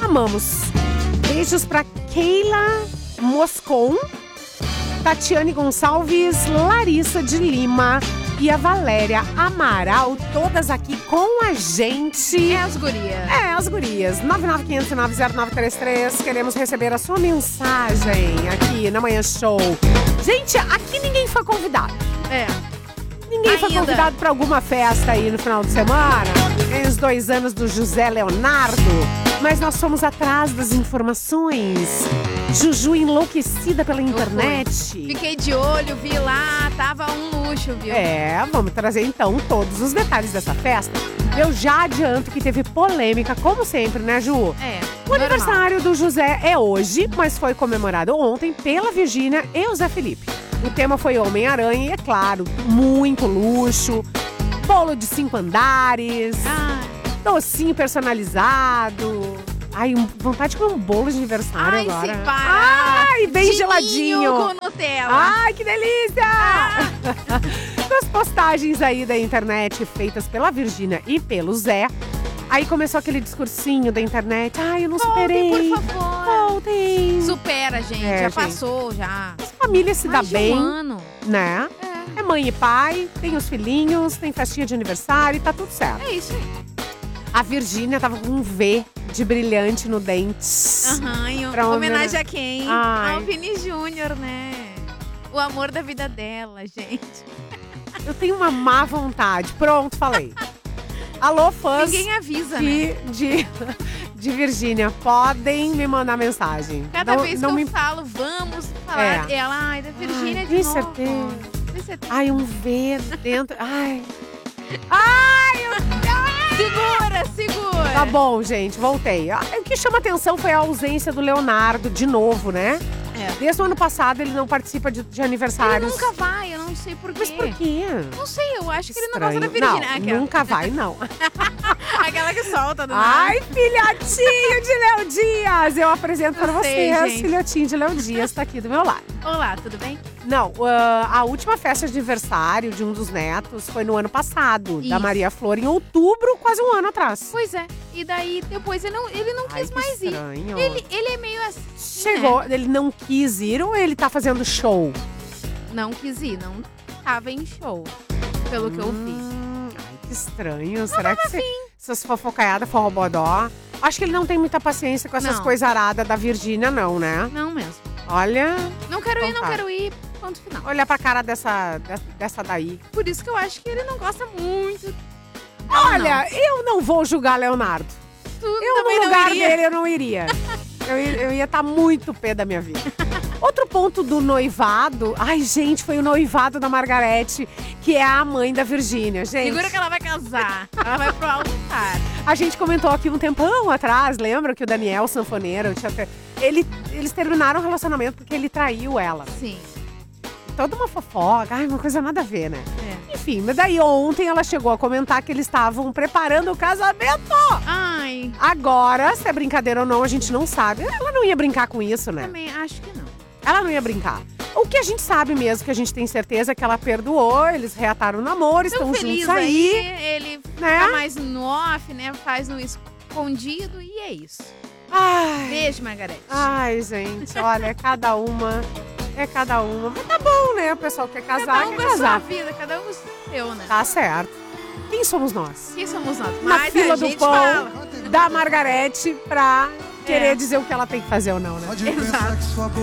amamos. Beijos pra Keila Moscon, Tatiane Gonçalves, Larissa de Lima e a Valéria Amaral, todas aqui com a gente. É as gurias. É, as gurias. 995090933. Queremos receber a sua mensagem aqui na Manhã Show. Gente, aqui ninguém foi convidado. É. Ninguém foi convidado pra alguma festa aí no final de semana. Tem os 2 anos do José Leonardo. Mas nós fomos atrás das informações. Juju enlouquecida pela internet. Fiquei de olho, vi lá, tava um luxo, viu? É, vamos trazer então todos os detalhes dessa festa. Eu já adianto que teve polêmica, como sempre, né, Ju? É. O aniversário do José é hoje, mas foi comemorado ontem pela Virgínia e o Zé Felipe. O tema foi Homem-Aranha e, é claro, muito luxo. Bolo de 5 andares. Docinho personalizado. Ai, vontade de comer um bolo de aniversário agora. Se para. Ai, bem geladinho. Com Nutella. Ai, que delícia! Nas postagens aí da internet feitas pela Virgínia e pelo Zé, aí começou aquele discursinho da internet. Ai, eu não superei. Voltem, por favor. Voltem. Supera, gente. Já passou, já. As famílias se dá bem, um ano. né? É mãe e pai, tem os filhinhos, tem festinha de aniversário e tá tudo certo. É isso aí. A Virgínia tava com um V de brilhante no dente. Em homenagem a quem? Ai. Ao Vini Júnior, né? O amor da vida dela, gente. Eu tenho uma má vontade. Pronto, falei. Alô, fãs. Ninguém avisa, né? De Virgínia, podem me mandar mensagem. Cada vez que eu falo, vamos falar. Ela, ai, da Virgínia de novo. Certeza. Tem certeza. Ai, um V dentro. Ai. Segura. Tá bom, gente, voltei. O que chama atenção foi a ausência do Leonardo de novo, né? Desde o ano passado ele não participa de aniversários. Ele nunca vai, eu não sei por quê. Mas por quê? Não sei, eu acho que ele não Estranho. gosta da Virgínia. Não, nunca vai, não. Aquela que solta do Ai, filhotinho de Léo Dias! Eu apresento pra vocês, filhotinho de Léo Dias, tá aqui do meu lado. Olá, tudo bem? Não, a última festa de aniversário de um dos netos foi no ano passado, da Maria Flor, em outubro, quase um ano atrás. Pois é, e daí depois ele não quis mais ir. Ele é meio assim, Chegou, ele não quis ir ou ele tá fazendo show? Não quis ir, não tava em show, pelo que eu vi. Ai, que estranho. Será que essas fofocaiadas forrobodó? Acho que ele não tem muita paciência com essas coisas aradas da Virgínia, não, né? Não mesmo. Olha… Não quero ir, ponto final. Olha pra cara dessa daí. Por isso que eu acho que ele não gosta muito. Olha, eu não vou julgar Leonardo. No lugar dele, eu não iria. Eu ia estar muito pé da minha vida. Outro ponto do noivado… Ai, gente, foi o noivado da Margarete, que é a mãe da Virgínia, gente. Segura que ela vai casar. Ela vai pro altar. A gente comentou aqui um tempão atrás, lembra que o Daniel Sanfoneiro, eles terminaram o relacionamento porque ele traiu ela. Sim. Toda uma fofoca, ai, uma coisa nada a ver, né? Enfim, mas daí ontem ela chegou a comentar que eles estavam preparando o casamento. Ai. Agora, se é brincadeira ou não, a gente não sabe. Ela não ia brincar com isso, né? Também acho que não. Ela não ia brincar. O que a gente sabe mesmo, que a gente tem certeza, é que ela perdoou, eles reataram o namoro, estão juntos aí. Ele fica mais no off, né? Faz no escondido e é isso. Ai. Beijo, Margarete. Ai, gente, olha, é cada uma. Mas tá bom, né? O pessoal quer casar, cada um quer com a sua casar. vida, cada um com o seu, né? Tá certo. Quem somos nós? Quem somos nós? Na Mas fila a do gente pão fala. da Margarete pra querer dizer o que ela tem que fazer ou não, né? Exato.